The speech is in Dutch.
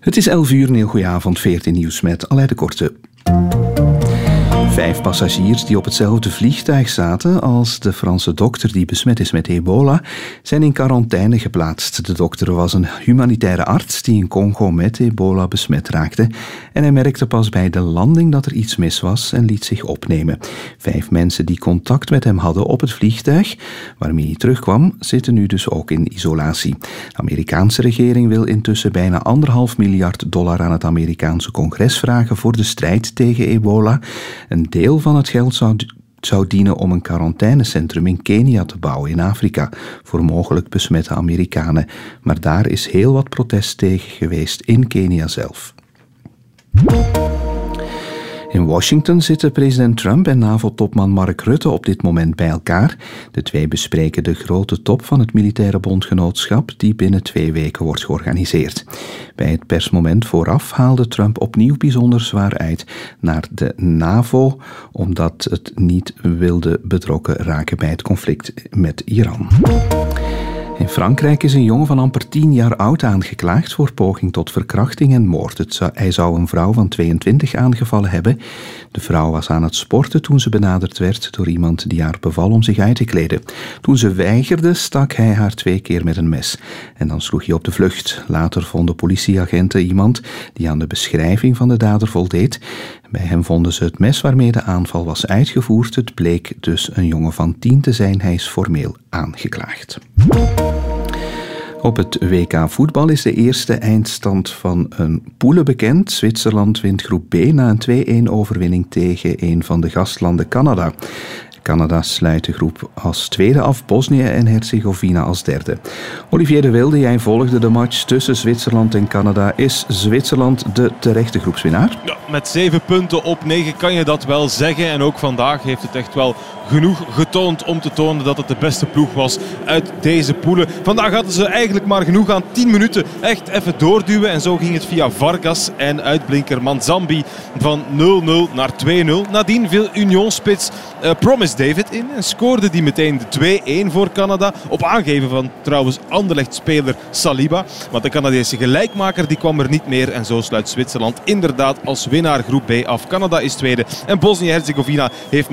Het is 11 uur, een heel goeie avond, 14 nieuws met Aleid de Korte. 5 passagiers die op hetzelfde vliegtuig zaten als de Franse dokter die besmet is met ebola, zijn in quarantaine geplaatst. De dokter was een humanitaire arts die in Congo met ebola besmet raakte en hij merkte pas bij de landing dat er iets mis was en liet zich opnemen. 5 mensen die contact met hem hadden op het vliegtuig, waarmee hij terugkwam, zitten nu dus ook in isolatie. De Amerikaanse regering wil intussen bijna $1,5 miljard aan het Amerikaanse congres vragen voor de strijd tegen ebola. Een deel van het geld zou dienen om een quarantainecentrum in Kenia te bouwen in Afrika voor mogelijk besmette Amerikanen. Maar daar is heel wat protest tegen geweest in Kenia zelf. In Washington zitten president Trump en NAVO-topman Mark Rutte op dit moment bij elkaar. De twee bespreken de grote top van het militaire bondgenootschap die binnen 2 weken wordt georganiseerd. Bij het persmoment vooraf haalde Trump opnieuw bijzonder zwaar uit naar de NAVO, omdat het niet wilde betrokken raken bij het conflict met Iran. In Frankrijk is een jongen van amper 10 jaar oud aangeklaagd voor poging tot verkrachting en moord. Hij zou een vrouw van 22 aangevallen hebben. De vrouw was aan het sporten toen ze benaderd werd door iemand die haar beval om zich uit te kleden. Toen ze weigerde, stak hij haar 2 keer met een mes. En dan sloeg hij op de vlucht. Later vonden politieagenten iemand die aan de beschrijving van de dader voldeed. Bij hem vonden ze het mes waarmee de aanval was uitgevoerd. Het bleek dus een jongen van 10 te zijn. Hij is formeel aangeklaagd. Op het WK voetbal is de eerste eindstand van een poelen bekend. Zwitserland wint groep B na een 2-1 overwinning tegen een van de gastlanden Canada. Canada sluit de groep als tweede af, Bosnië en Herzegovina als derde. Olivier de Wilde, jij volgde de match tussen Zwitserland en Canada. Is Zwitserland de terechte groepswinnaar? Ja, met 7 punten op 9 kan je dat wel zeggen. En ook vandaag heeft het echt wel genoeg getoond om te tonen dat het de beste ploeg was uit deze poelen. Vandaag hadden ze eigenlijk maar genoeg aan 10 minuten echt even doorduwen. En zo ging het via Vargas en uitblinker Manzambi van 0-0 naar 2-0. Nadien viel Union-spits Promise David in en scoorde die meteen de 2-1 voor Canada. Op aangeven van trouwens Anderlecht-speler Saliba. Maar de Canadese gelijkmaker die kwam er niet meer. En zo sluit Zwitserland inderdaad als winnaar groep B af. Canada is tweede en Bosnië-Herzegovina heeft